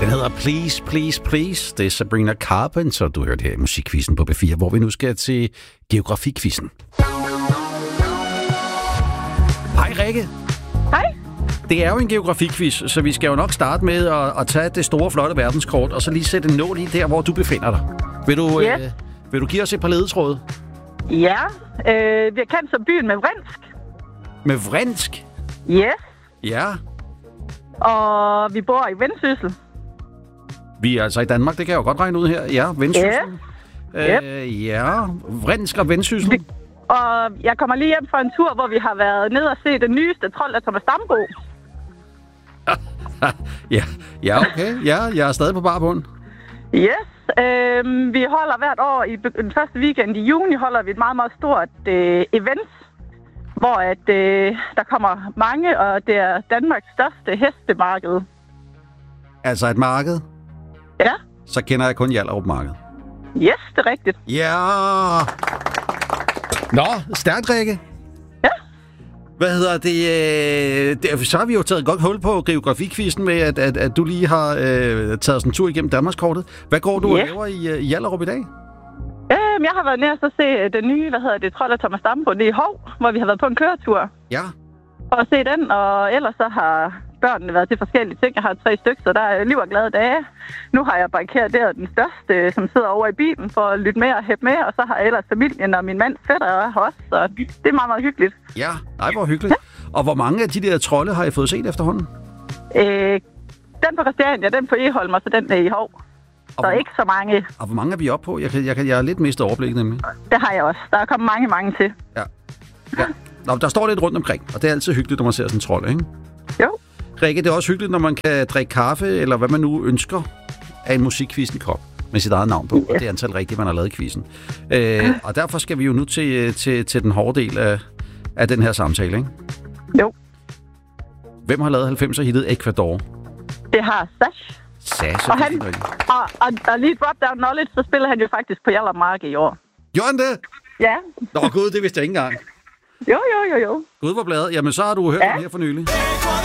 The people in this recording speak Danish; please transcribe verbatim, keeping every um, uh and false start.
Den hedder Please, Please, Please. Det er Sabrina Carpenter, du hørte her i Musikquizzen på B fire, hvor vi nu skal til Geografiquizzen. Hej Rikke. Hej. Det er jo en geografiquiz, så vi skal jo nok starte med at, at tage det store, flotte verdenskort, og så lige sætte en nål i der, hvor du befinder dig. Vil du, yes. øh, vil du give os et par ledetråde? Ja, øh, vi er kendt som byen med Vrinsk. Med Vrinsk? Yes. Ja. Og vi bor i Vendsyssel. Vi er altså i Danmark, det kan jeg jo godt regne ud her. Ja, Vendsyssel. Yeah. Øh, yep. Ja, Vrinsk og Vendsyssel. Vi, og jeg kommer lige hjem fra en tur, hvor vi har været ned og se den nyeste trold af Thomas Dambo. ja, ja, okay. Ja, jeg er stadig på barbund. Yes. Øh, vi holder hvert år, i den første weekend i juni, holder vi et meget, meget stort øh, event, hvor at, øh, der kommer mange, og det er Danmarks største hestemarked. Altså et marked? Ja. Så kender jeg kun Hjallerup Marked. Yes, det er rigtigt. Ja! Nå, stærkt, Rikke. Ja. Hvad hedder det, øh, det? Så har vi jo taget godt hul på geografikvisten med, at, at, at du lige har øh, taget sådan en tur igennem Danmarkskortet. Hvad går du yeah. og laver i, i Hjallerup i dag? Øhm, jeg har været nede og så se den nye, hvad hedder det, trold af Thomas Dambo, det er i Hov, hvor vi har været på en køretur. Ja. For at se den, og ellers så har børnene været til forskellige ting. Jeg har tre stykker, så der er liv og glade dage. Nu har jeg barrikaderet den største, som sidder over i bilen, for at lytte med og hæppe med, og så har jeg ellers familien og min mands fætter her også, så det er meget, meget hyggeligt. Ja, nej, hvor hyggeligt. Ja. Og hvor mange af de der trolde har I fået set efterhånden? Øh, den på Christiania, den på Egholm, og så den der i Hov. Så hvor, ikke så mange. Og hvor mange er vi oppe på? Jeg, kan, jeg, kan, jeg har lidt mistet overblik nemlig. Det har jeg også. Der er kommet mange, mange til. Ja. ja. Nå, der står lidt rundt omkring, og det er altid hyggeligt, når man ser sådan en trold, ikke? Jo. Rikke, det er også hyggeligt, når man kan drikke kaffe, eller hvad man nu ønsker, af en musikquizzen kop med sit eget navn på, yeah. og det er antal rigtigt, man har lavet i quizzen. Øh, og derfor skal vi jo nu til, til, til den hårde del af, af den her samtale, ikke? Jo. Hvem har lavet halvfemser-hittet Ecuador? Det har Sash. Sash, og, han, og, og, og lige drop down knowledge, så spiller han jo faktisk på Hjallerup Marked i år. Gjorde han det? Ja. Nå gud, det vidste jeg ikke engang. Jo, jo, jo, jo. Gud, hvor bladet. Jamen, så har du hørt ja. den her for nylig.